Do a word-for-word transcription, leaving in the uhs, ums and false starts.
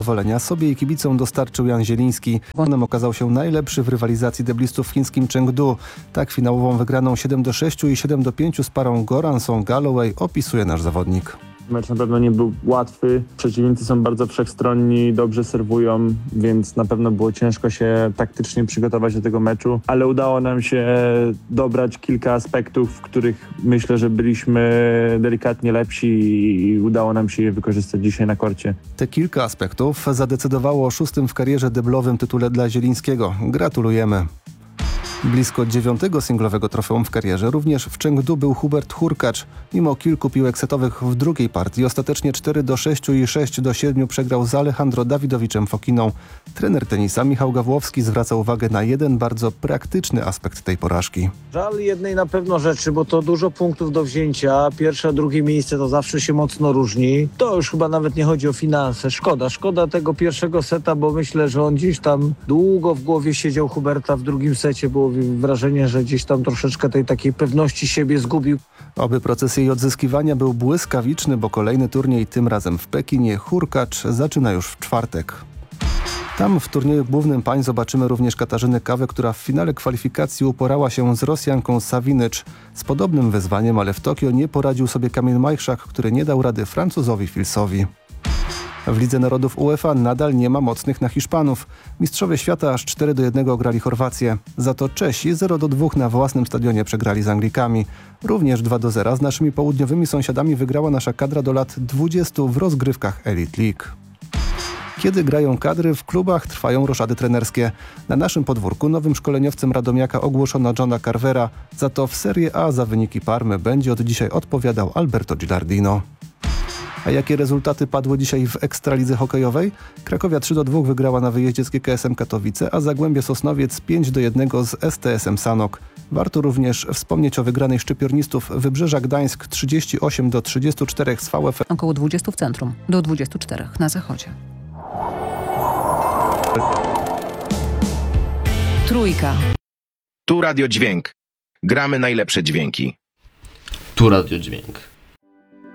Zadowolenia sobie i kibicom dostarczył Jan Zieliński. On okazał się najlepszy w rywalizacji deblistów w chińskim Chengdu. Tak finałową wygraną siedem do sześciu i siedem do pięciu z parą Goranson-Galloway opisuje nasz zawodnik. Mecz na pewno nie był łatwy. Przeciwnicy są bardzo wszechstronni, dobrze serwują, więc na pewno było ciężko się taktycznie przygotować do tego meczu, ale udało nam się dobrać kilka aspektów, w których myślę, że byliśmy delikatnie lepsi i udało nam się je wykorzystać dzisiaj na korcie. Te kilka aspektów zadecydowało o szóstym w karierze deblowym tytule dla Zielińskiego. Gratulujemy. Blisko dziewiątego singlowego trofeum w karierze również w Chengdu był Hubert Hurkacz. Mimo kilku piłek setowych w drugiej partii ostatecznie cztery do sześciu i sześć do siedmiu przegrał z Alejandro Dawidowiczem Fokiną. Trener tenisa Michał Gawłowski zwraca uwagę na jeden bardzo praktyczny aspekt tej porażki. Żal jednej na pewno rzeczy, bo to dużo punktów do wzięcia. Pierwsze, drugie miejsce to zawsze się mocno różni. To już chyba nawet nie chodzi o finanse. Szkoda, szkoda tego pierwszego seta, bo myślę, że on gdzieś tam długo w głowie siedział Huberta. W drugim secie było wrażenie, że gdzieś tam troszeczkę tej takiej pewności siebie zgubił. Oby proces jej odzyskiwania był błyskawiczny, bo kolejny turniej, tym razem w Pekinie, Hurkacz zaczyna już w czwartek. Tam w turnieju głównym pań zobaczymy również Katarzynę Kawę, która w finale kwalifikacji uporała się z Rosjanką Savinycz. Z podobnym wyzwaniem, ale w Tokio nie poradził sobie Kamil Majchrzak, który nie dał rady Francuzowi Filsowi. W Lidze Narodów UEFA nadal nie ma mocnych na Hiszpanów. Mistrzowie świata aż cztery do jednego ograli Chorwację. Za to Czesi zero do dwóch na własnym stadionie przegrali z Anglikami. Również dwa do zera z naszymi południowymi sąsiadami wygrała nasza kadra do lat dwudziestu w rozgrywkach Elite League. Kiedy grają kadry, w klubach trwają roszady trenerskie. Na naszym podwórku nowym szkoleniowcem Radomiaka ogłoszono Johna Carvera. Za to w Serie A za wyniki Parmy będzie od dzisiaj odpowiadał Alberto Gilardino. A jakie rezultaty padły dzisiaj w Ekstralidze hokejowej? Krakowia trzy do dwóch wygrała na wyjeździe z G K S-em Katowice, a Zagłębie Sosnowiec pięć do jednego z S T S-em Sanok. Warto również wspomnieć o wygranej szczypiornistów Wybrzeża Gdańsk trzydzieści osiem do trzydziestu czterech z V F L. Około dwudziestu w centrum, do dwudziestu czterech na zachodzie. Trójka. Tu Radio Dźwięk. Gramy najlepsze dźwięki. Tu Radio Dźwięk.